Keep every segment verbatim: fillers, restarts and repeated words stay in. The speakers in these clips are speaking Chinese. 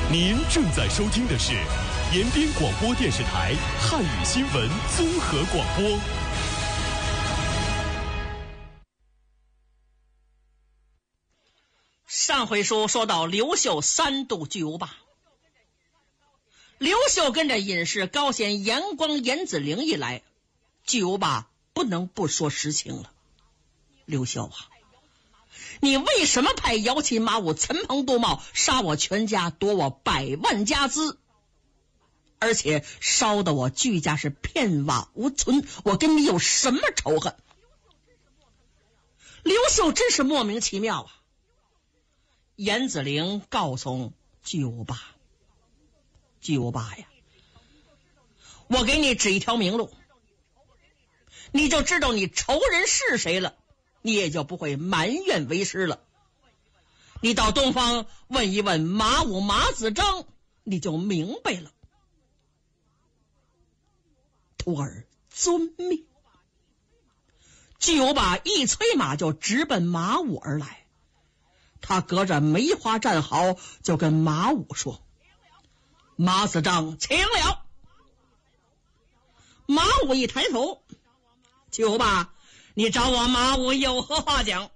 您正在收听的是延边广播电视台汉语新闻综合广播。 上回书说到刘秀三度巨无霸，刘秀跟着隐士高贤、严光、严子陵一来，巨无霸不能不说实情了。刘秀啊，你为什么派姚齐、马武、陈鹏、杜茂杀我全家，夺我百万家资，而且烧得我巨家是片瓦无存？我跟你有什么仇恨？刘秀真是莫名其妙啊！严子陵告诉巨无霸，巨无霸呀，我给你指一条明路，你就知道你仇人是谁了，你也就不会埋怨为师了。你到东方问一问马武、马子章，你就明白了。徒儿遵命。巨无霸一催马就直奔马武而来，他隔着梅花战壕就跟马武说：马子章请了。马武一抬头：巨无霸，你找我马武有何话讲？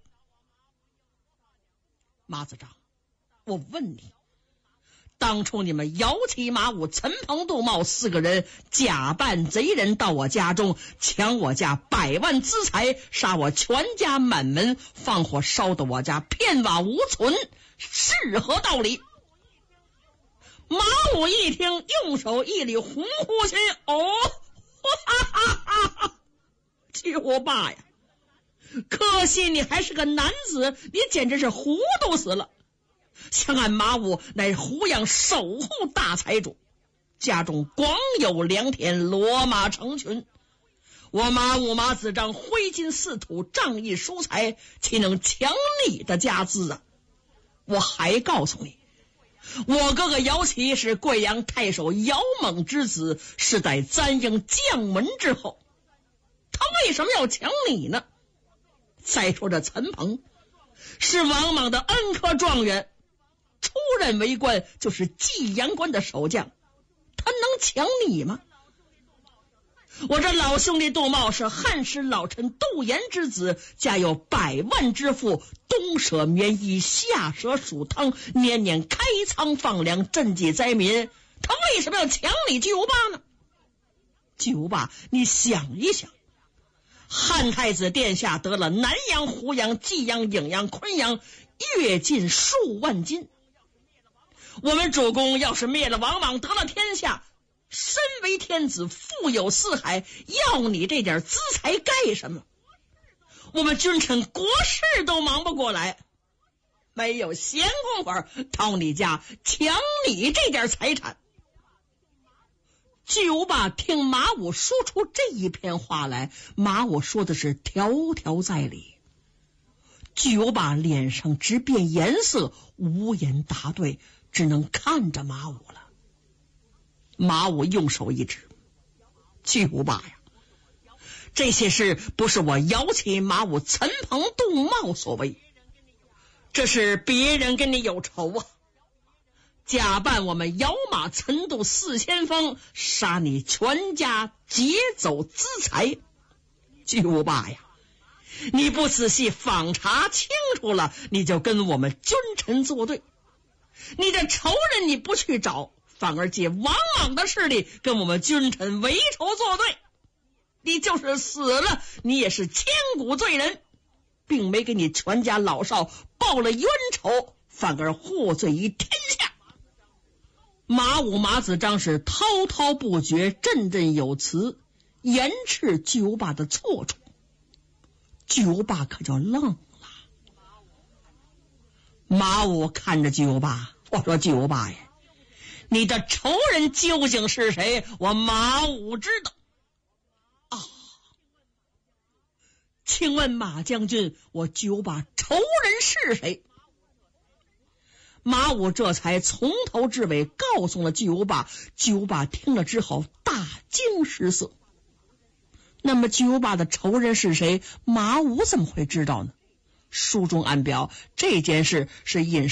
马子章，我问你，当初你们姚齐、马武、陈鹏、杜茂四个人假扮贼人到我家中，抢我家百万资财，杀我全家满门，放火烧得我家片瓦无存，是何道理？马武一听，用手一捋红胡须，哦，哈哈哈哈！巨无霸呀，可惜你还是个男子，你简直是糊涂死了。像俺马武乃胡杨守护大财主，家中广有良田，骡马成群。我马武、马子章挥金似土，仗义疏财，岂能抢你的家资啊？我还告诉你，我哥哥姚齐是贵阳太守姚猛之子，是在簪缨将门之后，他为什么要抢你呢？再说这陈鹏是王莽的恩科状元，出任为官就是济阳关的守将，他能抢你吗？我这老兄弟杜茂是汉室老臣杜岩之子，家有百万之富，东舍棉衣，下舍黍汤，年年开仓放粮，赈济灾民，他为什么要抢你巨无霸呢？巨无霸，你想一想，汉太子殿下得了南阳、湖阳、济阳、颍阳、昆阳，跃进数万金。我们主公要是灭了王莽，得了天下，身为天子，富有四海，要你这点资财干什么？我们君臣国事都忙不过来，没有闲工夫到你家抢你这点财产。巨无霸听马武说出这一片话来，马武说的是条条在理。巨无霸脸上直变颜色，无言答对，只能看着马武了。马武用手一指：巨无霸呀，这些事不是我姚齐、马武、陈鹏、杜茂所为，这是别人跟你有仇啊，假扮我们姚马陈杜四先锋，杀你全家，劫走资财。巨无霸呀，你不仔细访查清楚了，你就跟我们君臣作对。你的仇人你不去找，反而借王莽的势力跟我们君臣为仇作对，你就是死了，你也是千古罪人，并没给你全家老少报了冤仇，反而获罪于天下。马武、马子章是滔滔不绝，振振有词，严斥巨无霸的错处。巨无霸可就愣了。马武看着巨无霸，我说巨无霸呀，你的仇人究竟是谁？我马武知道。啊，请问马将军，我巨无霸仇人是谁？马武这才从头至尾告诉了巨无霸。巨无霸听了之后大惊失色。那么巨无霸的仇人是谁？马武怎么会知道呢？书中暗表这件事是隐